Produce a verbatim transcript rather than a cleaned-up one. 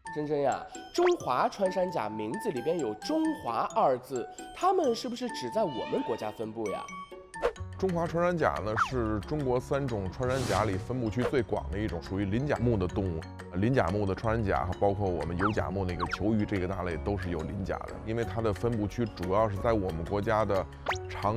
珍珍呀，中华穿山甲名字里边有“中华”二字，它们是不是只在我们国家分布呀？ 中华穿山甲呢，是中国三种穿山甲里分布区最广的一种，属于鳞甲目的动物。鳞甲目的穿山甲，包括我们有甲目那个球鱼这个大类，都是有鳞甲的。因为它的分布区主要是在我们国家的长